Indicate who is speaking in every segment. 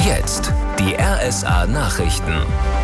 Speaker 1: Jetzt die RSA Nachrichten.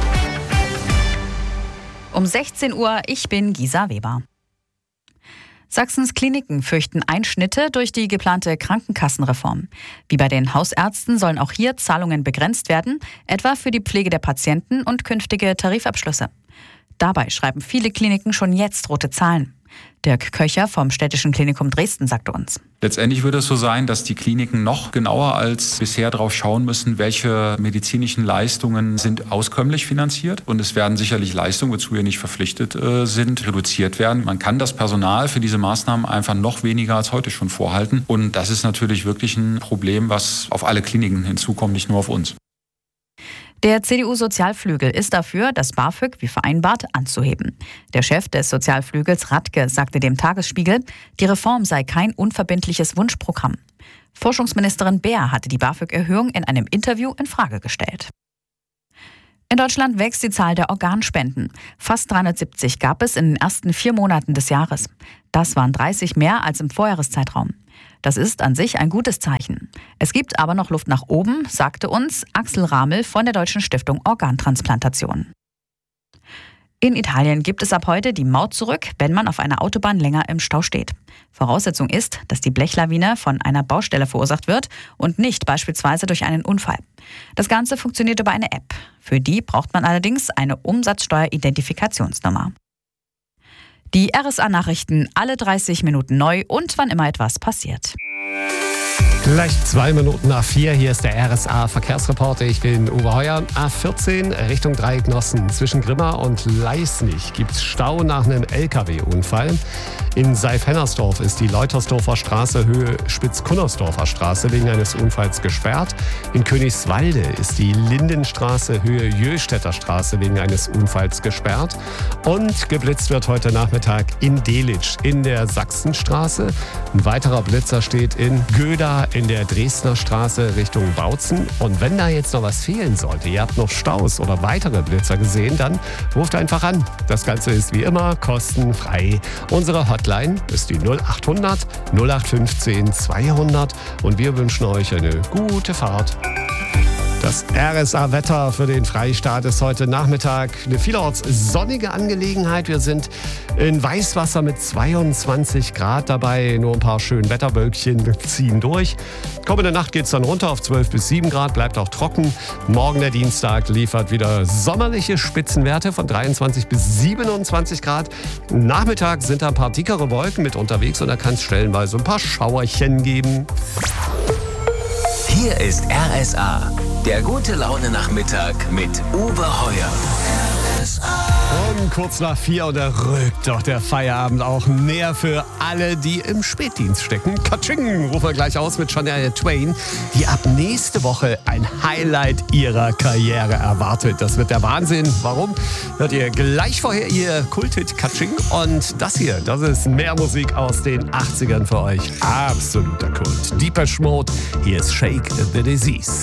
Speaker 2: Um 16 Uhr, ich bin Gisa Weber. Sachsens Kliniken fürchten Einschnitte durch die geplante Krankenkassenreform. Wie bei den Hausärzten sollen auch hier Zahlungen begrenzt werden, etwa für die Pflege der Patienten und künftige Tarifabschlüsse. Dabei schreiben viele Kliniken schon jetzt rote Zahlen. Dirk Köcher vom Städtischen Klinikum Dresden sagte uns:
Speaker 3: Letztendlich wird es so sein, dass die Kliniken noch genauer als bisher darauf schauen müssen, welche medizinischen Leistungen sind auskömmlich finanziert. Und es werden sicherlich Leistungen, wozu wir nicht verpflichtet sind, reduziert werden. Man kann das Personal für diese Maßnahmen einfach noch weniger als heute schon vorhalten. Und das ist natürlich wirklich ein Problem, was auf alle Kliniken hinzukommt, nicht nur auf uns.
Speaker 2: Der CDU-Sozialflügel ist dafür, das BAföG wie vereinbart anzuheben. Der Chef des Sozialflügels, Radke, sagte dem Tagesspiegel, die Reform sei kein unverbindliches Wunschprogramm. Forschungsministerin Beer hatte die BAföG-Erhöhung in einem Interview in Frage gestellt. In Deutschland wächst die Zahl der Organspenden. Fast 370 gab es in den ersten 4 Monaten des Jahres. Das waren 30 mehr als im Vorjahreszeitraum. Das ist an sich ein gutes Zeichen. Es gibt aber noch Luft nach oben, sagte uns Axel Ramel von der Deutschen Stiftung Organtransplantation. In Italien gibt es ab heute die Maut zurück, wenn man auf einer Autobahn länger im Stau steht. Voraussetzung ist, dass die Blechlawine von einer Baustelle verursacht wird und nicht beispielsweise durch einen Unfall. Das Ganze funktioniert über eine App. Für die braucht man allerdings eine Umsatzsteueridentifikationsnummer. Die RSA-Nachrichten alle 30 Minuten neu und wann immer etwas passiert.
Speaker 4: Gleich 2 Minuten nach 4, hier ist der RSA-Verkehrsreporter. Ich bin Uwe Heuer. A14 Richtung Dreiecknossen. Zwischen Grimma und Leisnig gibt es Stau nach einem LKW-Unfall. In Seif-Hennersdorf ist die Leutersdorfer Straße Höhe Spitz-Kunnersdorfer Straße wegen eines Unfalls gesperrt. In Königswalde ist die Lindenstraße Höhe Jöstädter Straße wegen eines Unfalls gesperrt. Und geblitzt wird heute Nachmittag in Delitzsch in der Sachsenstraße. Ein weiterer Blitzer steht in Göda in der Dresdner Straße Richtung Bautzen. Und wenn da jetzt noch was fehlen sollte, ihr habt noch Staus oder weitere Blitzer gesehen, dann ruft einfach an. Das Ganze ist wie immer kostenfrei. Unsere Hotline ist die 0800 0815 200 und wir wünschen euch eine gute Fahrt. Das RSA-Wetter für den Freistaat ist heute Nachmittag eine vielerorts sonnige Angelegenheit. Wir sind in Weißwasser mit 22 Grad dabei. Nur ein paar schöne Wetterwölkchen ziehen durch. Kommende Nacht geht es dann runter auf 12 bis 7 Grad, bleibt auch trocken. Morgen der Dienstag liefert wieder sommerliche Spitzenwerte von 23 bis 27 Grad. Nachmittag sind da ein paar dickere Wolken mit unterwegs und da kann es stellenweise ein paar Schauerchen geben.
Speaker 1: Hier ist RSA, der gute Laune-Nachmittag mit Uwe Heuer.
Speaker 4: Und kurz nach 4 und da rückt doch der Feierabend auch näher für alle, die im Spätdienst stecken. Katsching, rufen wir gleich aus mit Shania Twain, die ab nächste Woche ein Highlight ihrer Karriere erwartet. Das wird der Wahnsinn. Warum? Hört ihr gleich vorher ihr Kulthit Katsching. Und das hier, das ist mehr Musik aus den 80ern für euch. Absoluter Kult. Depeche Mode, hier ist Shake the Disease.